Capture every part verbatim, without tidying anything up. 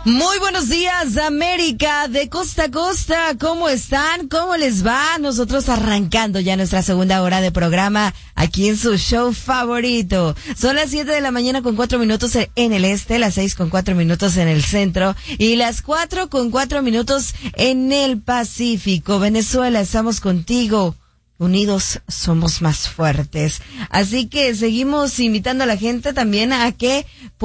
Muy buenos días, América, de costa a costa. ¿Cómo están? ¿Cómo les va? Nosotros arrancando ya nuestra segunda hora de programa aquí en su show favorito. Son las siete de la mañana con cuatro minutos en el este, las seis con cuatro minutos en el centro y las cuatro con cuatro minutos en el Pacífico. Venezuela, estamos contigo. Unidos somos más fuertes. Así que seguimos invitando a la gente también a que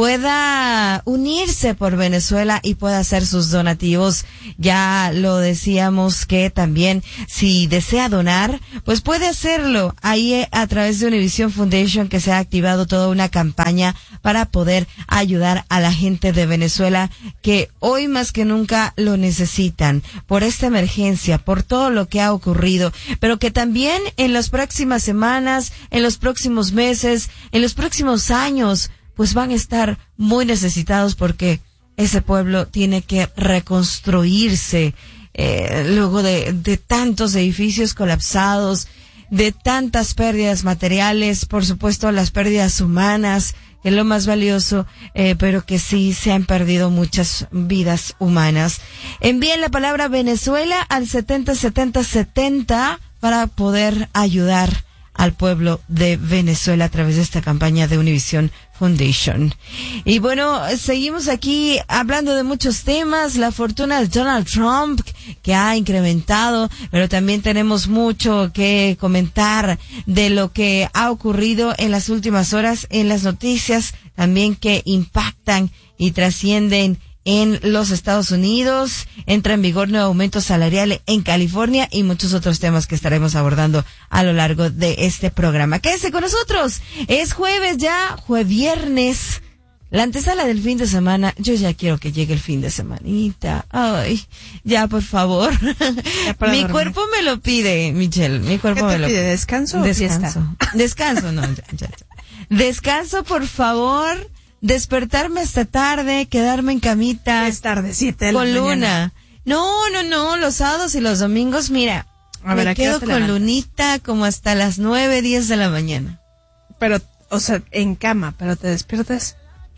pueda unirse por Venezuela y pueda hacer sus donativos. Ya lo decíamos que también si desea donar, pues puede hacerlo. Ahí a través de Univision Foundation que se ha activado toda una campaña para poder ayudar a la gente de Venezuela que hoy más que nunca lo necesitan por esta emergencia, por todo lo que ha ocurrido, pero que también en las próximas semanas, en los próximos meses, en los próximos años, pues van a estar muy necesitados porque ese pueblo tiene que reconstruirse eh, luego de, de tantos edificios colapsados, de tantas pérdidas materiales, por supuesto las pérdidas humanas, que es lo más valioso, eh, pero que sí se han perdido muchas vidas humanas. Envíen la palabra Venezuela al setenta setenta setenta para poder ayudar al pueblo de Venezuela a través de esta campaña de Univision Foundation. Y bueno, seguimos aquí hablando de muchos temas, la fortuna de Donald Trump que ha incrementado, pero también tenemos mucho que comentar de lo que ha ocurrido en las últimas horas en las noticias, también que impactan y trascienden en los Estados Unidos. Entra en vigor nuevo aumento salarial en California y muchos otros temas que estaremos abordando a lo largo de este programa. Quédese con nosotros. Es jueves ya, jueves viernes, la antesala del fin de semana. Yo ya quiero que llegue el fin de semanita. Ay, ya por favor. Ya mi dormir. Cuerpo me lo pide, Michelle. Mi cuerpo ¿Qué te me lo pide? pide. ¿Descanso o Descanso. fiesta? Descanso, no, ya, ya, ya. Descanso, por favor. Despertarme hasta tarde, quedarme en camita. Es tarde, siete de la con mañana. luna. No, no, no, los sábados y los domingos, mira, a ver, me quedo con levantas? lunita como hasta las nueve, diez de la mañana. Pero, o sea, en cama, pero te despiertas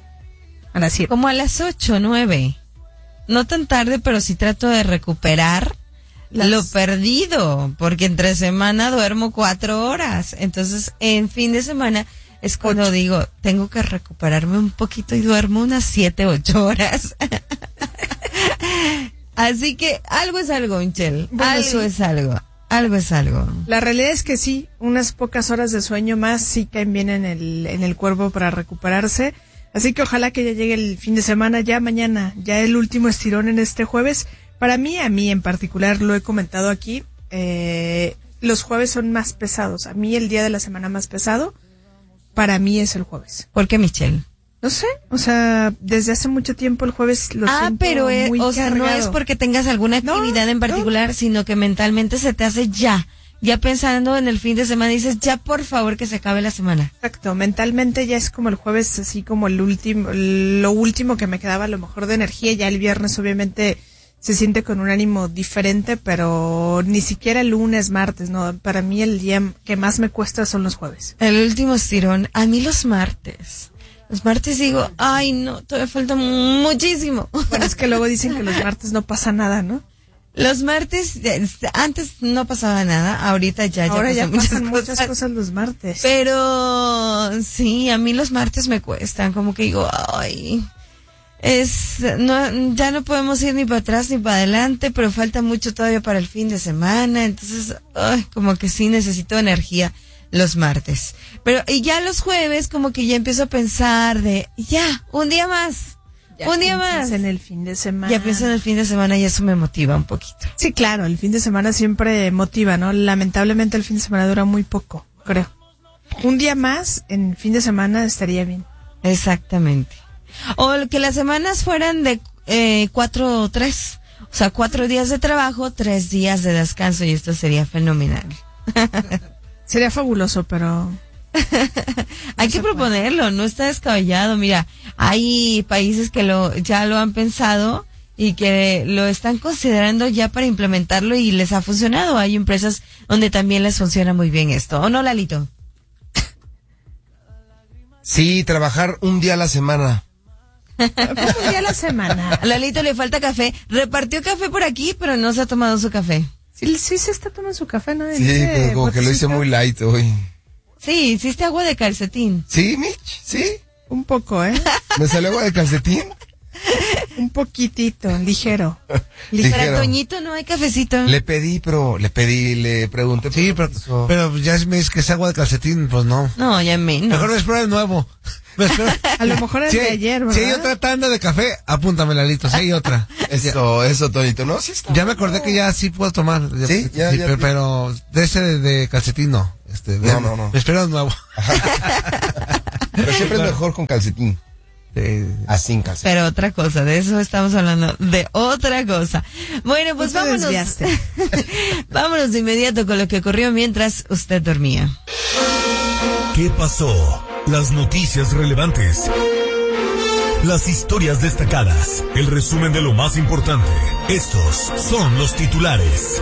a las siete. Como a las ocho, nueve. No tan tarde, pero sí trato de recuperar las... lo perdido, porque entre semana duermo cuatro horas. Entonces, en fin de semana es cuando ocho. Digo, tengo que recuperarme un poquito y duermo unas siete, ocho horas. Así que algo es algo, Michelle. Bueno, algo sí. es algo. Algo es algo. La realidad es que sí, unas pocas horas de sueño más sí caen bien en el, en el cuerpo para recuperarse. Así que ojalá que ya llegue el fin de semana, ya mañana, ya el último estirón en este jueves. Para mí, a mí en particular, lo he comentado aquí, eh, los jueves son más pesados. A mí el día de la semana más pesado, para mí es el jueves. ¿Por qué, Michelle? No sé, o sea, desde hace mucho tiempo el jueves lo ah, siento pero es, muy o sea, cargado. no es porque tengas alguna actividad no, en particular, no. sino que mentalmente se te hace ya, ya pensando en el fin de semana, dices ya por favor que se acabe la semana. Exacto, mentalmente ya es como el jueves, así como el último, lo último que me quedaba a lo mejor de energía. Ya el viernes obviamente se siente con un ánimo diferente, pero ni siquiera el lunes, martes, no, para mí el día que más me cuesta son los jueves. El último estirón, a mí los martes. Los martes digo, ay no, todavía falta muchísimo. Bueno, es que luego dicen que los martes no pasa nada, ¿no? Los martes, antes no pasaba nada, ahorita ya, Ahora ya, ya pasan pasan muchas, muchas cosas. cosas los martes. Pero sí, a mí los martes me cuestan, como que digo, ay, es, no, ya no podemos ir ni para atrás ni para adelante, pero falta mucho todavía para el fin de semana, entonces, ay, como que sí necesito energía los martes. Pero, y ya los jueves, como que ya empiezo a pensar de, ya, un día más. Ya un día más. en el fin de semana. Ya pienso en el fin de semana y eso me motiva un poquito. Sí, claro, el fin de semana siempre motiva, ¿no? Lamentablemente el fin de semana dura muy poco, creo. Un día más en fin de semana estaría bien. Exactamente. O que las semanas fueran de eh, cuatro o tres. O sea, cuatro días de trabajo, tres días de descanso y esto sería fenomenal. Sería fabuloso, pero... Hay no que proponerlo, puede. No está descabellado. Mira, hay países que lo ya lo han pensado y que lo están considerando ya para implementarlo y les ha funcionado. Hay empresas donde también les funciona muy bien esto. ¿O no, Lalito? Sí, trabajar un día a la semana. Un día a la semana. A Lalito le falta café. Repartió café por aquí, pero no se ha tomado su café. Sí, sí se está tomando su café, ¿no? Sí, pero como que lo hice muy light hoy. Sí, hiciste agua de calcetín. Sí, Mitch, sí. Un poco, ¿eh? ¿Me salió agua de calcetín? Un poquitito, ligero. Ligero. Para Toñito no hay cafecito. Le pedí, pero le pedí, le pregunté. Sí, pero, eso. pero ya si me dices que es agua de calcetín, pues no. No, ya menos. Mejor me espero el nuevo. Me espero. A lo mejor es si de hay, ayer, ¿verdad? Si hay otra tanda de café, apúntame, Lalito, si hay otra. Eso, eso, Toñito, ¿no? Sí está Ya me bueno. acordé que ya sí puedo tomar. Sí, ya, ya, pero, ya. pero de ese de, de calcetín no. Este, de- No, no, no. Me espero el nuevo. Pero siempre es mejor con calcetín. Sí. A sin calcetín. Pero otra cosa, de eso estamos hablando, de otra cosa. Bueno, pues No te vámonos. desviaste. Vámonos de inmediato con lo que ocurrió mientras usted dormía. ¿Qué pasó? Las noticias relevantes. Las historias destacadas. El resumen de lo más importante. Estos son los titulares.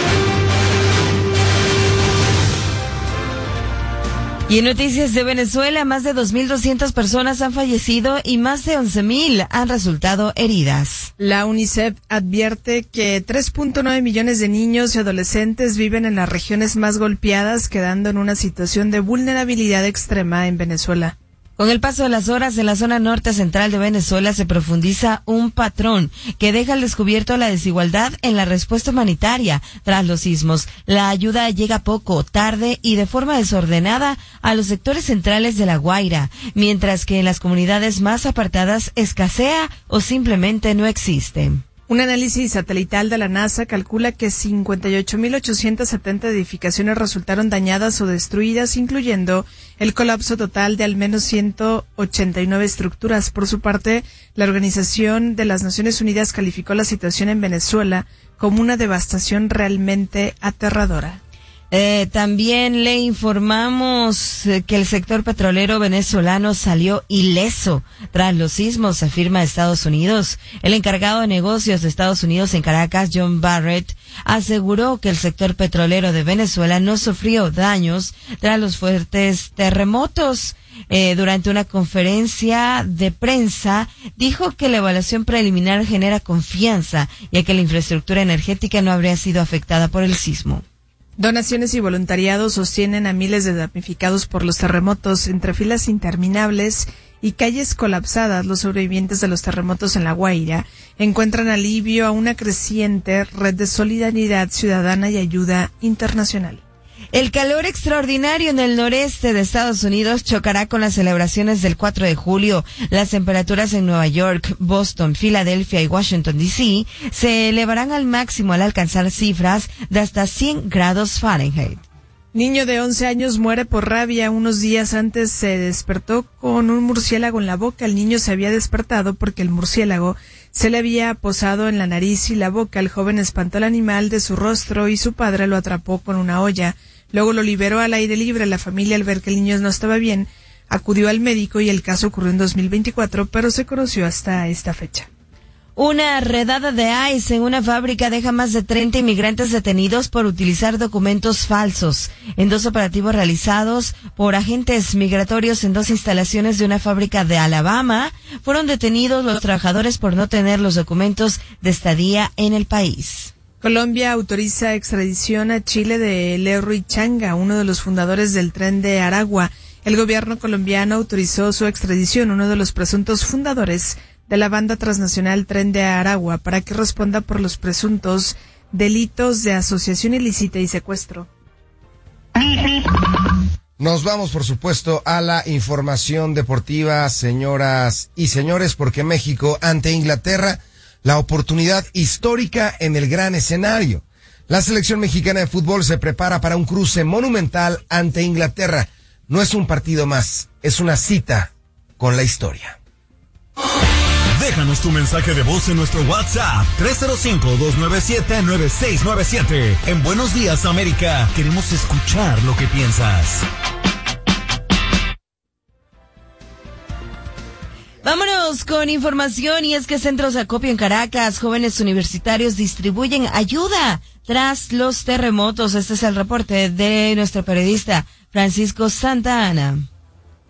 Y en noticias de Venezuela, más de dos mil doscientas personas han fallecido y más de once mil han resultado heridas. La UNICEF advierte que tres punto nueve millones de niños y adolescentes viven en las regiones más golpeadas, quedando en una situación de vulnerabilidad extrema en Venezuela. Con el paso de las horas, en la zona norte central de Venezuela se profundiza un patrón que deja al descubierto la desigualdad en la respuesta humanitaria tras los sismos. La ayuda llega poco, tarde y de forma desordenada a los sectores centrales de La Guaira, mientras que en las comunidades más apartadas escasea o simplemente no existe. Un análisis satelital de la NASA calcula que cincuenta y ocho mil ochocientas setenta edificaciones resultaron dañadas o destruidas, incluyendo el colapso total de al menos ciento ochenta y nueve estructuras. Por su parte, la Organización de las Naciones Unidas calificó la situación en Venezuela como una devastación realmente aterradora. Eh, también le informamos eh, que el sector petrolero venezolano salió ileso tras los sismos, afirma Estados Unidos. El encargado de negocios de Estados Unidos en Caracas, John Barrett, aseguró que el sector petrolero de Venezuela no sufrió daños tras los fuertes terremotos. Eh, durante una conferencia de prensa, dijo que la evaluación preliminar genera confianza, ya que la infraestructura energética no habría sido afectada por el sismo. Donaciones y voluntariados sostienen a miles de damnificados por los terremotos. Entre filas interminables y calles colapsadas, los sobrevivientes de los terremotos en La Guaira encuentran alivio a una creciente red de solidaridad ciudadana y ayuda internacional. El calor extraordinario en el noreste de Estados Unidos chocará con las celebraciones del cuatro de julio. Las temperaturas en Nueva York, Boston, Filadelfia y Washington D C se elevarán al máximo al alcanzar cifras de hasta cien grados Fahrenheit. Niño de once años muere por rabia. Unos días antes se despertó con un murciélago en la boca. El niño se había despertado porque el murciélago se le había posado en la nariz y la boca. El joven espantó al animal de su rostro y su padre lo atrapó con una olla. Luego lo liberó al aire libre. La familia, al ver que el niño no estaba bien, acudió al médico y el caso ocurrió en dos mil veinticuatro, pero se conoció hasta esta fecha. Una redada de ICE en una fábrica deja más de treinta inmigrantes detenidos por utilizar documentos falsos. En dos operativos realizados por agentes migratorios en dos instalaciones de una fábrica de Alabama, fueron detenidos los trabajadores por no tener los documentos de estadía en el país. Colombia autoriza extradición a Chile de Leroy Changa, uno de los fundadores del Tren de Aragua. El gobierno colombiano autorizó su extradición, uno de los presuntos fundadores de la banda transnacional Tren de Aragua, para que responda por los presuntos delitos de asociación ilícita y secuestro. Nos vamos, por supuesto, a la información deportiva, señoras y señores, porque México ante Inglaterra, la oportunidad histórica en el gran escenario. La selección mexicana de fútbol se prepara para un cruce monumental ante Inglaterra. No es un partido más, es una cita con la historia. Déjanos tu mensaje de voz en nuestro WhatsApp tres cero cinco, dos nueve siete, nueve seis nueve siete. En Buenos Días, América, queremos escuchar lo que piensas. Vámonos con información, y es que centros de acopio en Caracas, jóvenes universitarios distribuyen ayuda tras los terremotos. Este es el reporte de nuestro periodista Francisco Santa Ana.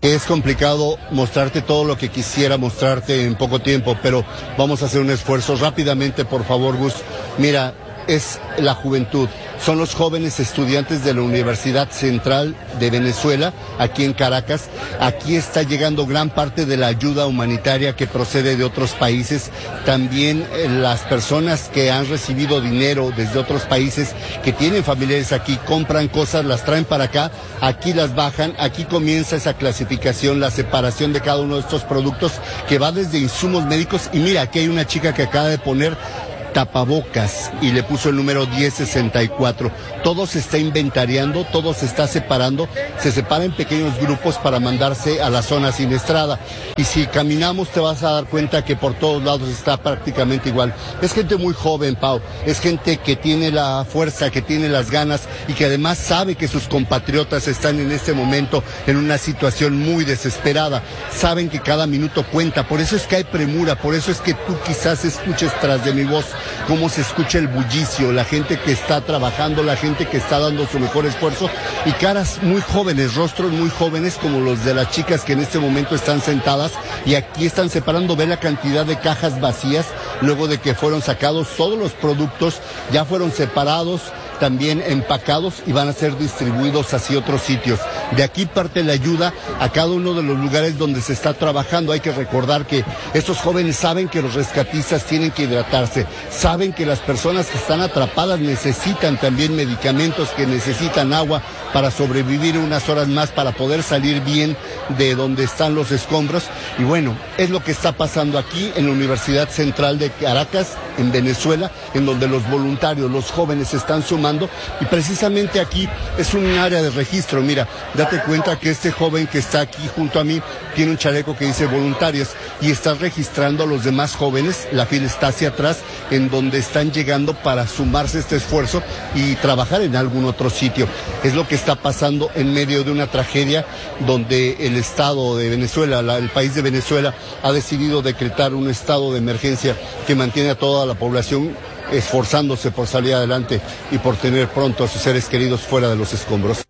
que es complicado mostrarte todo lo que quisiera mostrarte en poco tiempo, pero vamos a hacer un esfuerzo rápidamente, por favor, Gus. Mira, es la juventud, son los jóvenes estudiantes de la Universidad Central de Venezuela, aquí en Caracas. Aquí está llegando gran parte de la ayuda humanitaria que procede de otros países. También eh, las personas que han recibido dinero desde otros países, que tienen familiares aquí, compran cosas, las traen para acá, aquí las bajan, aquí comienza esa clasificación, la separación de cada uno de estos productos, que va desde insumos médicos. Y mira, aquí hay una chica que acaba de poner tapabocas y le puso el número diez sesenta y cuatro. Todo se está inventariando, todo se está separando, se separa en pequeños grupos para mandarse a la zona siniestrada. Y si caminamos te vas a dar cuenta que por todos lados está prácticamente igual. Es gente muy joven, Pau, es gente que tiene la fuerza, que tiene las ganas y que además sabe que sus compatriotas están en este momento en una situación muy desesperada. Saben que cada minuto cuenta, por eso es que hay premura, por eso es que tú quizás escuches tras de mi voz cómo se escucha el bullicio, la gente que está trabajando, la gente que está dando su mejor esfuerzo, y caras muy jóvenes, rostros muy jóvenes como los de las chicas que en este momento están sentadas y aquí están separando. Ve la cantidad de cajas vacías luego de que fueron sacados todos los productos, ya fueron separados, también empacados y van a ser distribuidos hacia otros sitios. De aquí parte la ayuda a cada uno de los lugares donde se está trabajando. Hay que recordar que estos jóvenes saben que los rescatistas tienen que hidratarse, saben que las personas que están atrapadas necesitan también medicamentos, que necesitan agua para sobrevivir unas horas más, para poder salir bien de donde están los escombros. Y bueno, es lo que está pasando aquí en la Universidad Central de Caracas, en Venezuela, en donde los voluntarios, los jóvenes se están sumando, y precisamente aquí es un área de registro. Mira, date cuenta que este joven que está aquí junto a mí tiene un chaleco que dice voluntarios y está registrando a los demás jóvenes. La fila está hacia atrás, en donde están llegando para sumarse a este esfuerzo y trabajar en algún otro sitio. Es lo que está pasando en medio de una tragedia donde el Estado de Venezuela, la, el país de Venezuela, ha decidido decretar un estado de emergencia que mantiene a toda la población esforzándose por salir adelante y por tener pronto a sus seres queridos fuera de los escombros.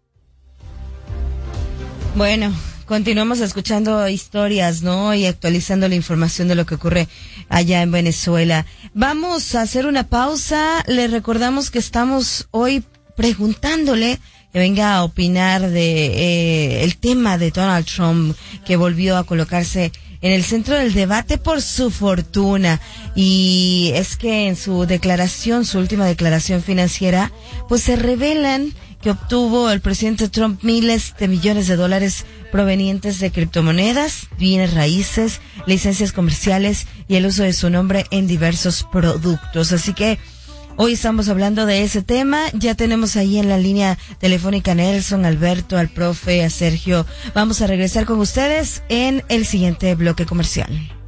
Bueno, continuamos escuchando historias, ¿no? Y actualizando la información de lo que ocurre allá en Venezuela. Vamos a hacer una pausa. Le recordamos que estamos hoy preguntándole que venga a opinar de eh, el tema de Donald Trump, que volvió a colocarse en el centro del debate por su fortuna. Y es que en su declaración, su última declaración financiera, pues se revelan que obtuvo el presidente Trump miles de millones de dólares provenientes de criptomonedas, bienes raíces, licencias comerciales y el uso de su nombre en diversos productos. Así que hoy estamos hablando de ese tema. Ya tenemos ahí en la línea telefónica a Nelson, Alberto, al profe, a Sergio. Vamos a regresar con ustedes en el siguiente bloque comercial.